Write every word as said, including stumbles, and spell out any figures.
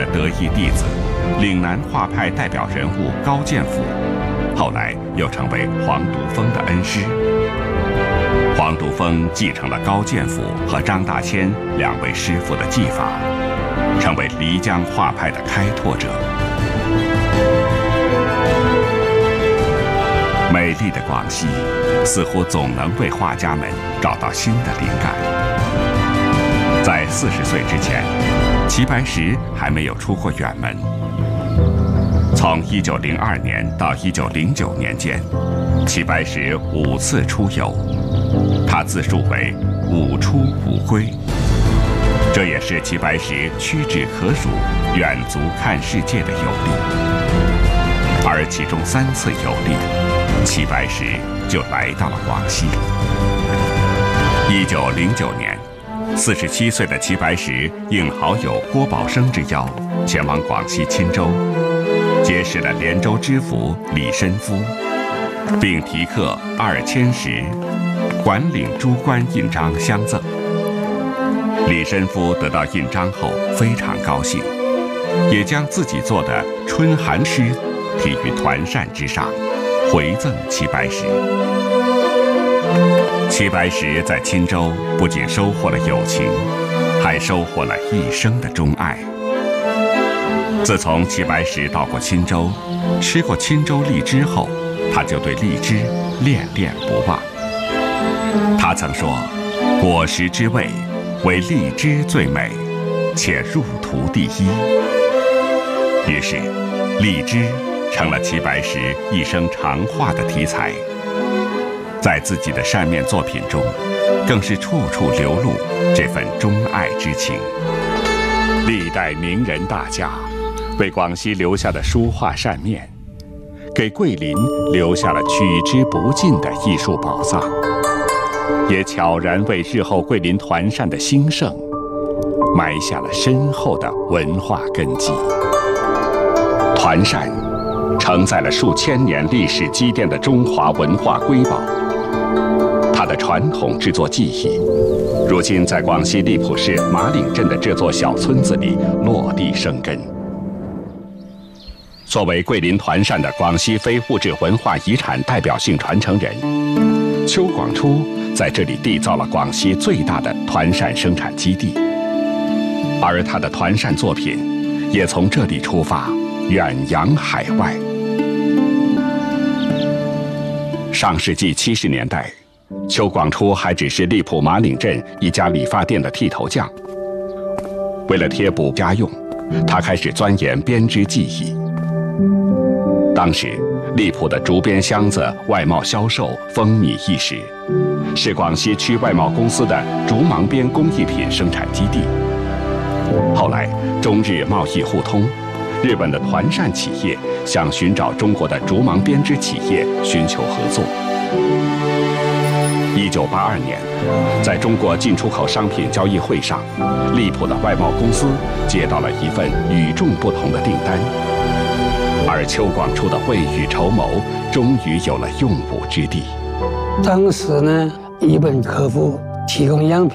得意弟子，岭南画派代表人物高剑甫，后来又成为黄独峰的恩师。黄独峰继承了高剑甫和张大千两位师傅的技法，成为漓江画派的开拓者。美丽的广西，似乎总能为画家们找到新的灵感。在四十岁之前，齐白石还没有出过远门。从一九零二年到一九零九年间，齐白石五次出游，他自述为“五出五归”，这也是齐白石屈指可数、远足看世界的游历。而其中三次游历，齐白石就来到了广西。一九零九年，四十七岁的齐白石应好友郭宝生之邀，前往广西钦州，结识了连州知府李申夫，并题刻二千石，管领诸官印章相赠。李申夫得到印章后非常高兴，也将自己做的春寒诗题于团扇之上，回赠齐白石。齐白石在钦州不仅收获了友情，还收获了一生的钟爱。自从齐白石到过钦州，吃过钦州荔枝后，他就对荔枝恋恋不忘。他曾说：“果实之味，唯荔枝最美，且入图第一。”于是，荔枝成了齐白石一生常画的题材。在自己的扇面作品中，更是处处流露这份钟爱之情。历代名人大家为广西留下的书画扇面，给桂林留下了取之不尽的艺术宝藏，也悄然为日后桂林团扇的兴盛埋下了深厚的文化根基。团扇承载了数千年历史积淀的中华文化瑰宝，它的传统制作技艺，如今在广西荔浦市马岭镇的这座小村子里落地生根。作为桂林团扇的广西非物质文化遗产代表性传承人，邱广初在这里缔造了广西最大的团扇生产基地，而他的团扇作品也从这里出发，远扬海外。上世纪七十年代，邱广初还只是荔浦马岭镇一家理发店的剃头匠。为了贴补家用，他开始钻研编织技艺。当时，荔浦的竹编箱子外贸销售风靡一时，是广西区外贸公司的竹芒编工艺品生产基地。后来，中日贸易互通，日本的团扇企业想寻找中国的竹芒编织企业寻求合作。一九八二年，在中国进出口商品交易会上，荔浦的外贸公司接到了一份与众不同的订单，而邱广初的未雨绸缪终于有了用武之地。 当时呢，日本客户提供样品